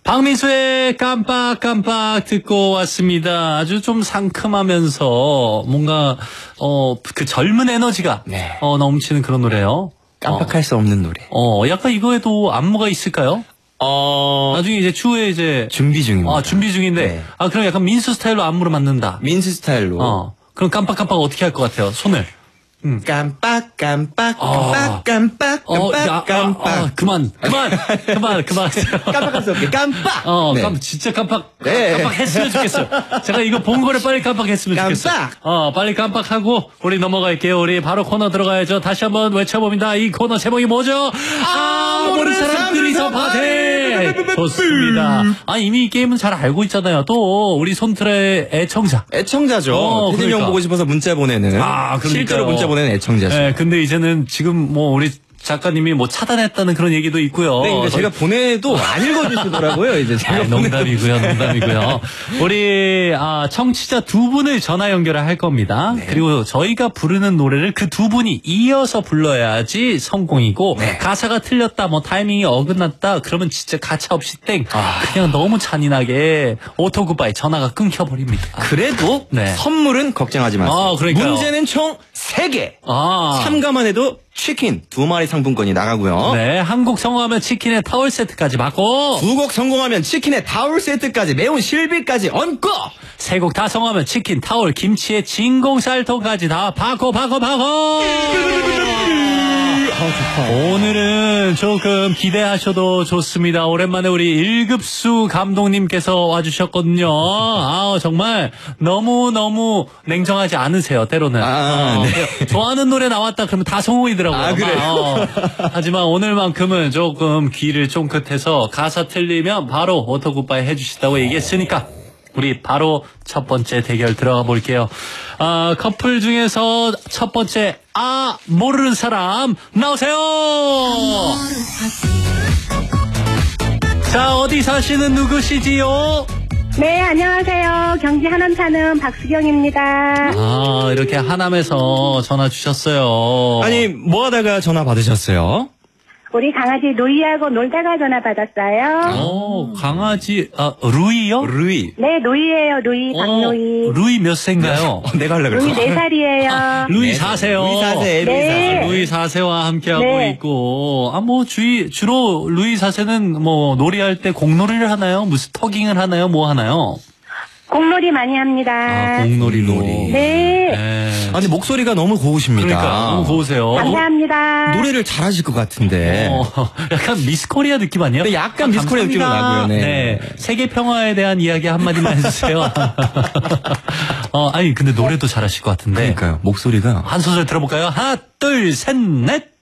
박민수의 깜빡깜빡 듣고 왔습니다. 아주 좀 상큼하면서 뭔가 그 젊은 에너지가 네. 넘치는 그런 노래요. 깜빡할 수 없는 노래. 약간 이거에도 안무가 있을까요? 나중에 이제 추후에 이제 준비 중입니다. 준비 중인데 네. 그럼 약간 민수 스타일로 안무를 만든다. 민수 스타일로. 그럼 깜빡깜빡 어떻게 할 것 같아요? 손을. 깜빡 깜빡. 그만. 깜빡할 수 없게 깜빡. 네. 진짜 깜빡. 네. 깜빡했으면 좋겠어요. 제가 이거 본 거를 빨리 깜빡했으면 좋겠어요. 빨리 깜빡하고 우리 넘어갈게요. 우리 바로 코너 들어가야죠. 다시 한번 외쳐봅니다. 이 코너 제목이 뭐죠? 모르는 사람들이서 파세. 좋습니다. 이미 이 게임은 잘 알고 있잖아요. 또 우리 손틀의 애청자죠. 테디형 그러니까. 보고 싶어서 문자 보내는. 실제로 문자 보내는 애청자죠. 네, 근데 이제는 지금 우리 작가님이 차단했다는 그런 얘기도 있고요. 네, 그러니까 제가 보내도 안 읽어주시더라고요. 이제 제가 농담이고요. 우리 청취자 두 분을 전화 연결을 할 겁니다. 네. 그리고 저희가 부르는 노래를 그 두 분이 이어서 불러야지 성공이고 네. 가사가 틀렸다, 타이밍이 어긋났다 그러면 진짜 가차 없이 땡. 그냥 너무 잔인하게 오토 굿바이 전화가 끊겨버립니다. 그래도 네. 선물은 걱정하지 마세요. 그러니까요. 문제는 총 3개. 참가만 해도 치킨 2마리 상품권이 나가고요. 네, 한 곡 성공하면 치킨에 타월 세트까지 받고 2곡 성공하면 치킨에 타월 세트까지 매운 실비까지 얹고 3곡 다 성공하면 치킨, 타월, 김치에 진공쌀통까지 다 받고 오늘은 조금 기대하셔도 좋습니다. 오랜만에 우리 1급수 감독님께서 와주셨거든요. 정말 너무너무 냉정하지 않으세요, 때로는. 네. 좋아하는 노래 나왔다 그러면 다 성공이더라고요. 그래요? 하지만 오늘만큼은 조금 귀를 쫑긋해서 가사 틀리면 바로 오토 굿바이 해주시다고 얘기했으니까 우리 바로 첫 번째 대결 들어가 볼게요. 커플 중에서 첫 번째 모르는 사람 나오세요. 자, 어디 사시는 누구시지요? 네, 안녕하세요. 경기 하남 사는 박수경입니다. 이렇게 하남에서 전화 주셨어요. 아니 뭐 하다가 전화 받으셨어요? 우리 강아지 노이하고 놀다가 전화 받았어요. 강아지 루이요? 루이. 네, 노이예요. 노이, 박노이. 루이 몇 세인가요? 내가 하려고 루이 그랬어. 4살이에요. 루이 4세요. 루이 4세. 네. 루이 4세와 함께하고 네. 있고, 주로 루이 4세는 놀이할 때 공놀이를 하나요? 무슨 터깅을 하나요? 뭐 하나요? 공놀이 많이 합니다. 공놀이로. 네. 아니 목소리가 너무 고우십니다. 그러니까, 너무 고우세요. 감사합니다. 노래를 잘하실 것 같은데. 약간 미스 코리아 느낌 아니에요? 네, 약간 미스 코리아 느낌은 감사합니다. 나고요. 네. 세계 평화에 대한 이야기 한마디만 해주세요. 근데 노래도 잘하실 것 같은데. 그러니까요. 목소리가. 한 소절 들어볼까요? 하나, 둘, 셋, 넷.